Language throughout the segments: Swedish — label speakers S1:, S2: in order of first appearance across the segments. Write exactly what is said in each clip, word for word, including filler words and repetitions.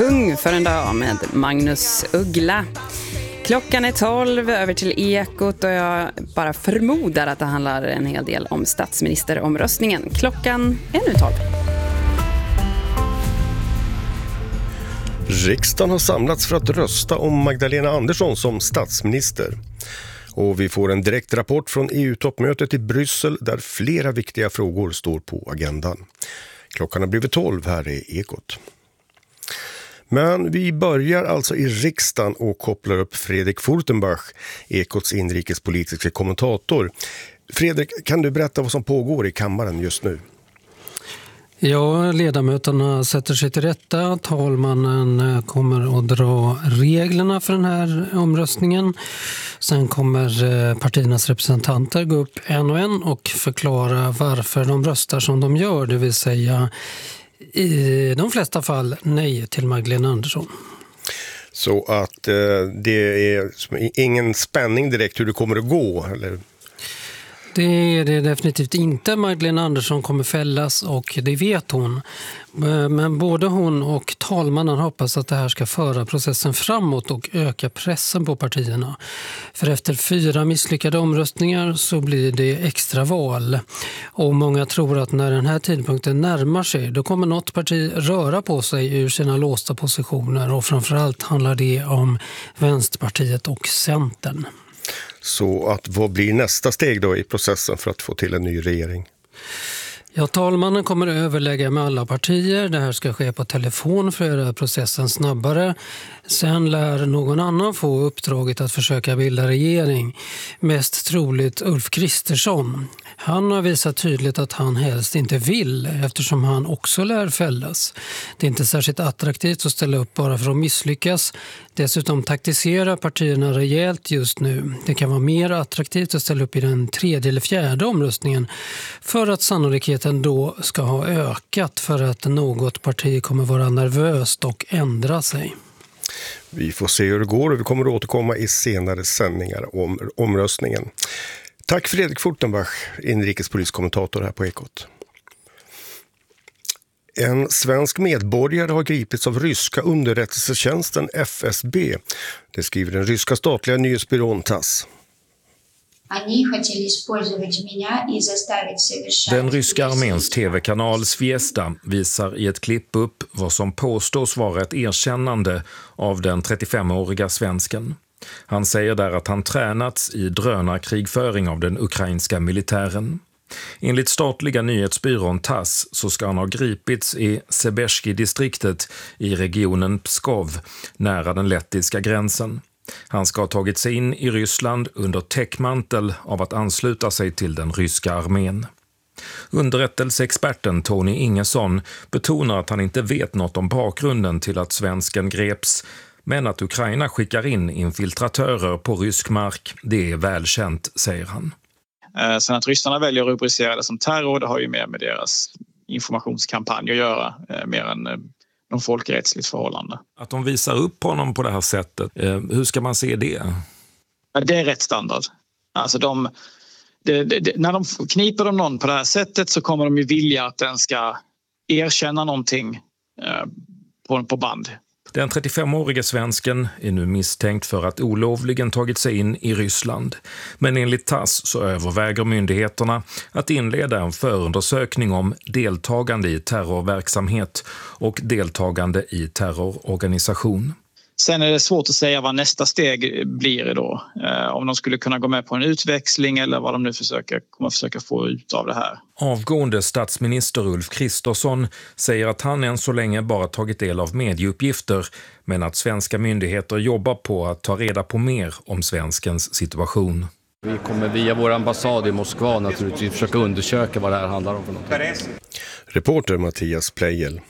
S1: Kung för en dag med Magnus Uggla. Klockan är tolv, över till Ekot, och jag bara förmodar att det handlar en hel del om statsministeromröstningen. Klockan är nu tolv.
S2: Riksdagen har samlats för att rösta om Magdalena Andersson som statsminister. Och vi får en direkt rapport från E U-toppmötet i Bryssel där flera viktiga frågor står på agendan. Klockan har blivit tolv här i Ekot. Men vi börjar alltså i riksdagen och kopplar upp Fredrik Furtenbach, Ekots inrikespolitiska kommentator. Fredrik, kan du berätta vad som pågår i kammaren just nu?
S3: Ja, ledamöterna sätter sig till rätta. Talmannen kommer att dra reglerna för den här omröstningen. Sen kommer partiernas representanter gå upp en och en och förklara varför de röstar som de gör. Det vill säga i de flesta fall nej till Magdalena Andersson. Så
S2: att eh, det är ingen spänning direkt hur det kommer att gå, eller?
S3: Det är det definitivt inte. Magdalena Andersson kommer fällas och det vet hon. Men både hon och talmannen hoppas att det här ska föra processen framåt och öka pressen på partierna. För efter fyra misslyckade omröstningar så blir det extra val. Och många tror att när den här tidpunkten närmar sig då kommer något parti röra på sig ur sina låsta positioner. Och framförallt handlar det om Vänsterpartiet och Centern.
S2: Så att vad blir nästa steg då i processen för att få till en ny regering?
S3: Ja, talmannen kommer att överlägga med alla partier. Det här ska ske på telefon för att göra processen snabbare. Sen lär någon annan få uppdraget att försöka bilda regering. Mest troligt Ulf Kristersson. Han har visat tydligt att han helst inte vill eftersom han också lär fällas. Det är inte särskilt attraktivt att ställa upp bara för att misslyckas. Dessutom taktiserar partierna rejält just nu. Det kan vara mer attraktivt att ställa upp i den tredje eller fjärde omröstningen för att sannolikheten då ska ha ökat för att något parti kommer vara nervöst och ändra sig.
S2: Vi får se hur det går och vi kommer att återkomma i senare sändningar om omröstningen. Tack Fredrik Furtenbach, inrikespolitisk kommentator här på Ekot. En svensk medborgare har gripits av ryska underrättelsetjänsten F S B. Det skriver den ryska statliga nyhetsbyrån Tass.
S4: Den ryska arméns tv-kanal Sviesta visar i ett klipp upp vad som påstås vara ett erkännande av den trettiofemåriga svensken. Han säger där att han tränats i drönarkrigföring av den ukrainska militären. Enligt statliga nyhetsbyrån Tass så ska han ha gripits i Seberski-distriktet i regionen Pskov, nära den lettiska gränsen. Han ska ha tagit sig in i Ryssland under täckmantel av att ansluta sig till den ryska armén. Underrättelseexperten Tony Ingesson betonar att han inte vet något om bakgrunden till att svensken greps, men att Ukraina skickar in infiltratörer på rysk mark, det är välkänt, säger han.
S5: Sen att ryssarna väljer att rubricera det som terror, det har ju mer med deras informationskampanj att göra, mer än någon folkrättsligt förhållande.
S4: Att de visar upp honom på det här sättet, hur ska man se det?
S5: Det är rätt standard. Alltså de, det, det, när de kniper de någon på det här sättet så kommer de ju vilja att den ska erkänna någonting eh, på, på band.
S4: Den trettiofemårige svensken är nu misstänkt för att olovligen tagit sig in i Ryssland. Men enligt Tass så överväger myndigheterna att inleda en förundersökning om deltagande i terrorverksamhet och deltagande i terrororganisation.
S5: Sen är det svårt att säga vad nästa steg blir då. Eh, om de skulle kunna gå med på en utväxling eller vad de nu försöker, kommer att försöka få ut av det här.
S4: Avgående statsminister Ulf Kristersson säger att han än så länge bara tagit del av medieuppgifter, men att svenska myndigheter jobbar på att ta reda på mer om svenskens situation.
S6: Vi kommer via vår ambassad i Moskva naturligtvis försöka undersöka vad det här handlar om för något.
S2: Reporter Mattias Pleijel.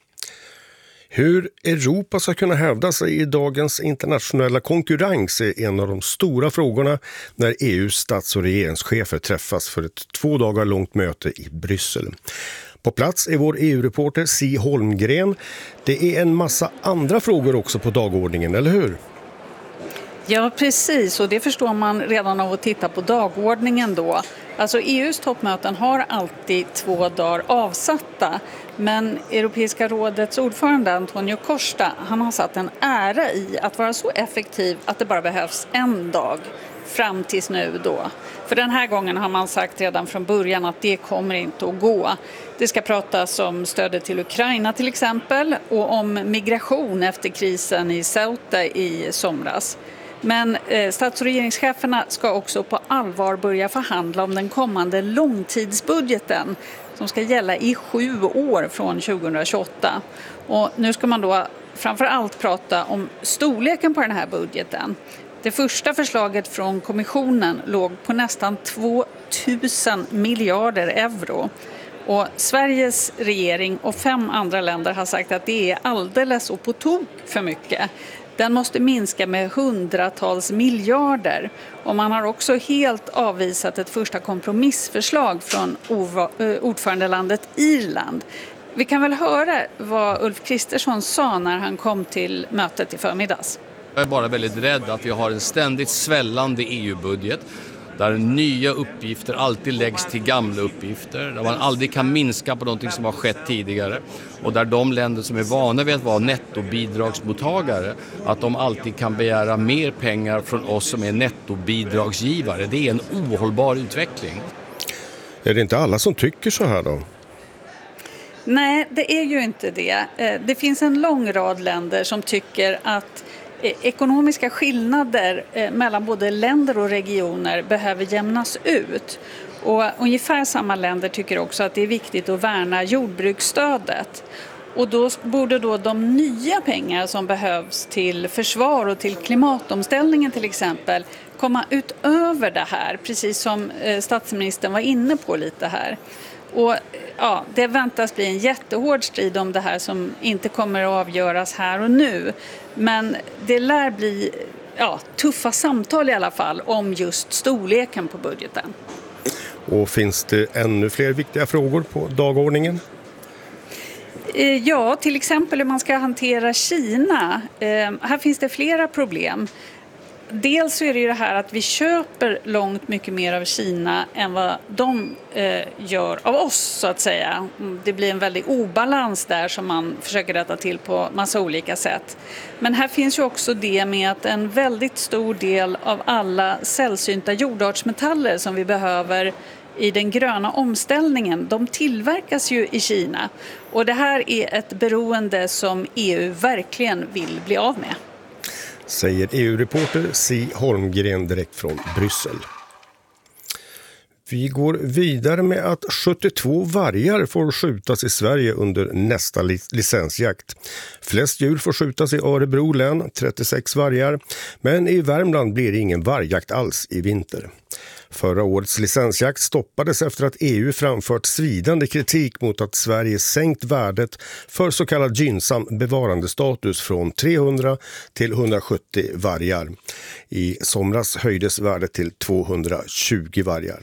S2: Hur Europa ska kunna hävda sig i dagens internationella konkurrens är en av de stora frågorna när E U:s stats- och regeringschefer träffas för ett två dagar långt möte i Bryssel. På plats är vår E U-reporter Si Holmgren. Det är en massa andra frågor också på dagordningen, eller hur?
S7: Ja, precis. Och det förstår man redan av att titta på dagordningen då. Alltså E U:s toppmöten har alltid två dagar avsatta. Men Europeiska rådets ordförande Antonio Costa, han har satt en ära i att vara så effektiv att det bara behövs en dag fram tills nu då. För den här gången har man sagt redan från början att det kommer inte att gå. Det ska pratas om stödet till Ukraina till exempel och om migration efter krisen i Ceuta i somras. Men eh, stats- och regeringscheferna ska också på allvar börja förhandla om den kommande långtidsbudgeten som ska gälla i sju år från tjugohundratjugoåtta. Och nu ska man då framför allt prata om storleken på den här budgeten. Det första förslaget från kommissionen låg på nästan tvåtusen miljarder euro. Och Sveriges regering och fem andra länder har sagt att det är alldeles och på tok för mycket. Den måste minska med hundratals miljarder. Och man har också helt avvisat ett första kompromissförslag från ordförandelandet Irland. Vi kan väl höra vad Ulf Kristersson sa när han kom till mötet i förmiddags.
S6: Jag är bara väldigt rädd att vi har en ständigt svällande E U-budget där nya uppgifter alltid läggs till gamla uppgifter, där man aldrig kan minska på någonting som har skett tidigare och där de länder som är vana vid att vara nettobidragsmottagare, att de alltid kan begära mer pengar från oss som är nettobidragsgivare. Det är en ohållbar utveckling.
S2: Är det inte alla som tycker så här då?
S7: Nej, det är ju inte det. Det finns en lång rad länder som tycker att ekonomiska skillnader mellan både länder och regioner behöver jämnas ut. Och ungefär samma länder tycker också att det är viktigt att värna jordbruksstödet. Och då borde då de nya pengar som behövs till försvar och till klimatomställningen till exempel komma utöver det här, precis som statsministern var inne på lite här. Och ja, det väntas bli en jättehård strid om det här som inte kommer att avgöras här och nu. Men det lär bli ja, tuffa samtal i alla fall om just storleken på budgeten.
S2: Och finns det ännu fler viktiga frågor på dagordningen?
S7: Ja, till exempel hur man ska hantera Kina. Här finns det flera problem. Dels så är det ju det här att vi köper långt mycket mer av Kina än vad de eh, gör av oss så att säga. Det blir en väldig obalans där som man försöker rätta till på massa olika sätt. Men här finns ju också det med att en väldigt stor del av alla sällsynta jordartsmetaller som vi behöver i den gröna omställningen, de tillverkas ju i Kina. Och det här är ett beroende som E U verkligen vill bli av med.
S2: Säger E U-reporter Si Holmgren direkt från Bryssel. Vi går vidare med att sjuttiotvå vargar får skjutas i Sverige under nästa licensjakt. Flest djur får skjutas i Örebro län, trettiosex vargar, men i Värmland blir det ingen vargjakt alls i vinter. Förra årets licensjakt stoppades efter att E U framfört svidande kritik mot att Sverige sänkt värdet för så kallad gynnsam bevarandestatus från trehundra till hundrasjuttio vargar. I somras höjdes värdet till tvåhundratjugo vargar.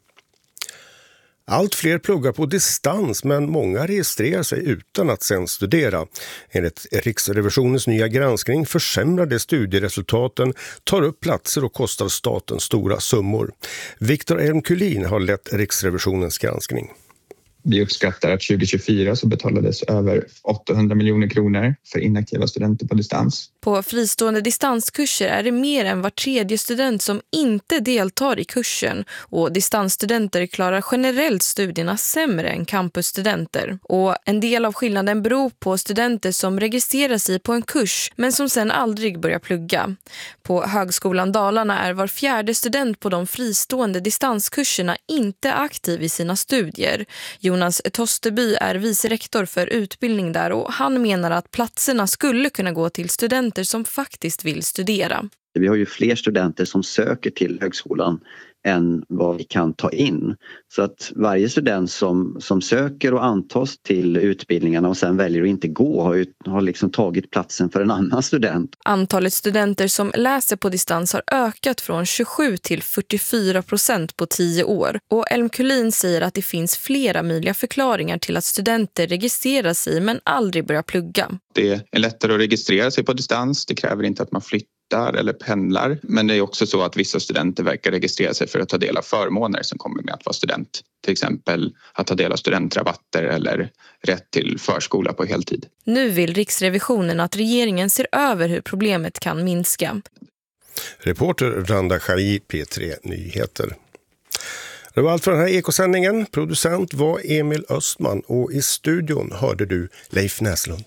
S2: Allt fler pluggar på distans men många registrerar sig utan att sen studera. Enligt Riksrevisionens nya granskning försämrade studieresultaten, tar upp platser och kostar staten stora summor. Viktor Elmkulin har lett Riksrevisionens granskning.
S8: Vi uppskattar att tjugo tjugofyra så betalades över åttahundra miljoner kronor för inaktiva studenter på distans.
S9: På fristående distanskurser är det mer än var tredje student som inte deltar i kursen och distansstudenter klarar generellt studierna sämre än campusstudenter. Och en del av skillnaden beror på studenter som registrerar sig på en kurs men som sen aldrig börjar plugga. På Högskolan Dalarna är var fjärde student på de fristående distanskurserna inte aktiv i sina studier. Jonas Tosteby är vicerektor för utbildning där och han menar att platserna skulle kunna gå till studenter som faktiskt vill studera.
S10: Vi har ju fler studenter som söker till högskolan än vad vi kan ta in. Så att varje student som, som söker och antas till utbildningarna och sen väljer att inte gå har, ju, har liksom tagit platsen för en annan student.
S9: Antalet studenter som läser på distans har ökat från tjugosju till fyrtiofyra procent på tio år. Och Elmkulin säger att det finns flera möjliga förklaringar till att studenter registrerar sig men aldrig börjar plugga.
S8: Det är lättare att registrera sig på distans. Det kräver inte att man flyttar flyttar eller pendlar. Men det är också så att vissa studenter verkar registrera sig för att ta del av förmåner som kommer med att vara student. Till exempel att ta del av studentrabatter eller rätt till förskola på heltid.
S9: Nu vill Riksrevisionen att regeringen ser över hur problemet kan minska.
S2: Reporter Randa Khari, P tre Nyheter. Det var allt för den här ekosändningen. Producent var Emil Östman och i studion hörde du Leif Näslund.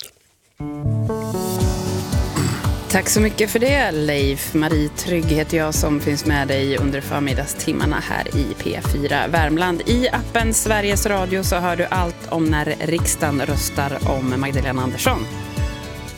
S1: Tack så mycket för det, Leif. Marie Trygg heter jag som finns med dig under förmiddagstimmarna här i P fyra Värmland. I appen Sveriges Radio så hör du allt om när riksdagen röstar om Magdalena Andersson.